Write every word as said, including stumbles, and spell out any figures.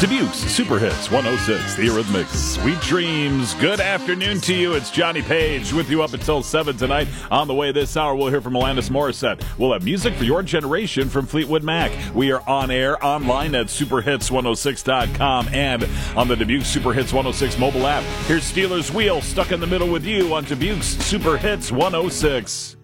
Dubuque's Super Hits one oh six, The Eurythmics, Sweet Dreams. Good afternoon to you. It's Johnny Page with you up until seven tonight. On the way this hour, we'll hear from Alanis Morissette. We'll have music for your generation from Fleetwood Mac. We are on air online at super hits one oh six dot com and on the Dubuque Super Hits one oh six mobile app. Here's Steelers Wheel stuck in the middle with you on Dubuque's Super Hits one oh six.